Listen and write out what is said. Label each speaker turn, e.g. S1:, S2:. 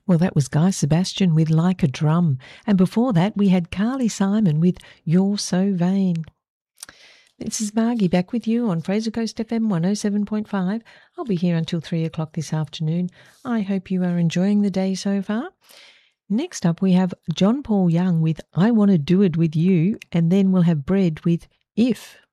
S1: Well, that was Guy Sebastian with Like a Drum. And before that, we had Carly Simon with You're So Vain. This is Margie back with you on Fraser Coast FM 107.5. I'll be here until 3 o'clock this afternoon. I hope you are enjoying the day so far. Next up, we have John Paul Young with I Want to Do It With You, and then we'll have Bread with If.